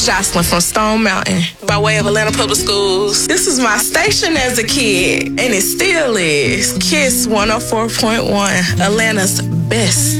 is Jocelyn from Stone Mountain by way of Atlanta Public Schools. This was my station as a kid, and it still is. KISS 104.1, Atlanta's best